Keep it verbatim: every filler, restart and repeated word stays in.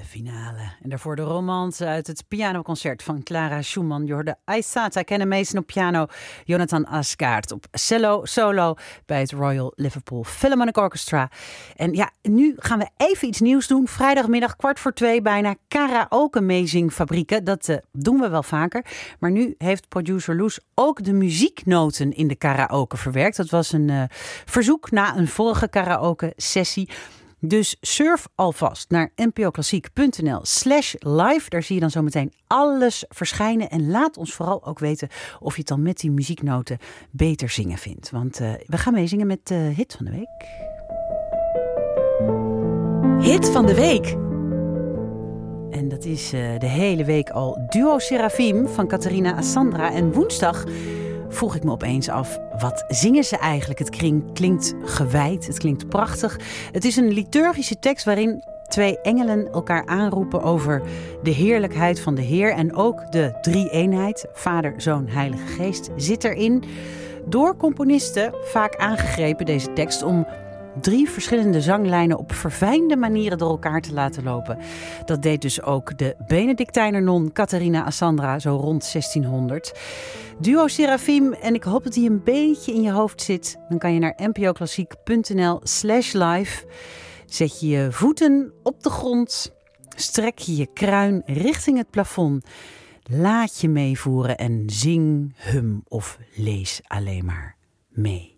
De finale. En daarvoor de romance uit het pianoconcert van Clara Schumann. Je hoorde Aissata Kennemeesen op piano. Jonathan Asgaard op cello, solo bij het Royal Liverpool Philharmonic Orchestra. En ja, nu gaan we even iets nieuws doen. Vrijdagmiddag kwart voor twee bijna karaoke amazing fabrieken. Dat uh, doen we wel vaker. Maar nu heeft producer Loes ook de muzieknoten in de karaoke verwerkt. Dat was een uh, verzoek na een vorige karaoke sessie. Dus surf alvast naar npoklassiek.nl slash live. Daar zie je dan zo meteen alles verschijnen. En laat ons vooral ook weten of je het dan met die muzieknoten beter zingen vindt. Want uh, we gaan meezingen met de uh, hit van de week. Hit van de week. En dat is uh, de hele week al Duo Seraphim van Catharina Assandra. En woensdag vroeg ik me opeens af, wat zingen ze eigenlijk? Het klinkt, klinkt gewijd, het klinkt prachtig. Het is een liturgische tekst waarin twee engelen elkaar aanroepen over de heerlijkheid van de Heer. En ook de drie-eenheid, Vader, Zoon, Heilige Geest, zit erin. Door componisten vaak aangegrepen, deze tekst, om drie verschillende zanglijnen op verfijnde manieren door elkaar te laten lopen. Dat deed dus ook de Benedictijner non Catharina Assandra zo rond zestienhonderd. Duo Seraphim, en ik hoop dat die een beetje in je hoofd zit. Dan kan je naar npoklassiek.nl slash live. Zet je je voeten op de grond. Strek je je kruin richting het plafond. Laat je meevoeren en zing, hum of lees alleen maar mee.